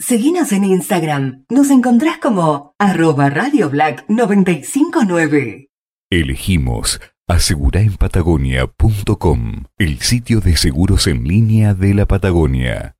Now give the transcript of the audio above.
Seguinos en Instagram. Nos encontrás como @radioblack959. Elegimos aseguraenpatagonia.com, el sitio de seguros en línea de la Patagonia.